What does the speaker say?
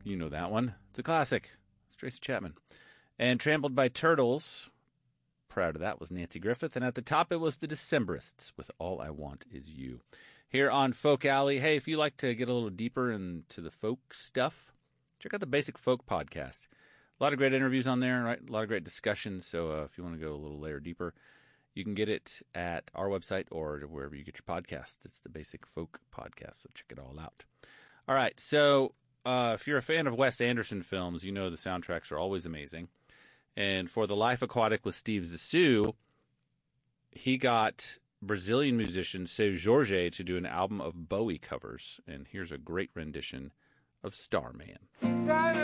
You know that one. It's a classic. It's Tracy Chapman. And Trampled by Turtles, prior to that was Nancy Griffith. And at the top it was the Decemberists with All I Want Is You. Here on Folk Alley, hey, if you like to get a little deeper into the folk stuff, check out the Basic Folk podcast. A lot of great interviews on there, right? A lot of great discussions. So if you want to go a little layer deeper, you can get it at our website or wherever you get your podcasts. It's the Basic Folk podcast, so check it all out. All right, so if you're a fan of Wes Anderson films, you know the soundtracks are always amazing. And for The Life Aquatic with Steve Zissou, he got Brazilian musician Seu Jorge to do an album of Bowie covers. And here's a great rendition of Starman.